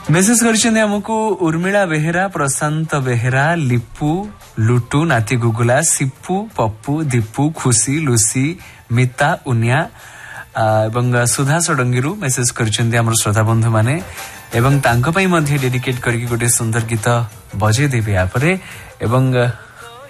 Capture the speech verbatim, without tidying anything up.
Message କରିଛନ୍ତି ଆମକୁ ଉର୍ମିଳା ବେହେରା, ପ୍ରଶାନ୍ତ ବେହେରା, ଲିପୁ, ଲୁଟୁ, ନାତି ଗୁଗୁଲା, ସିପୁ, ପପୁ, ଦୀପୁ, ଖୁସି, ଲୁସି, ମିତା, ଉନିଆ ଏବଂ ସୁଧା ଷଡଙ୍ଗୀରୁ मेसेज କରିଛନ୍ତି ଆମର ଶ୍ରୋତା ବନ୍ଧୁ ମାନେ ଏବଂ ତାଙ୍କ ପାଇଁ ମଧ୍ୟ ଡେଡିକେଟ କରିକି ଗୋଟେ ସୁନ୍ଦର ଗୀତ ବଜେଇ ଦେବି। ୟାପରେ ଏବଂ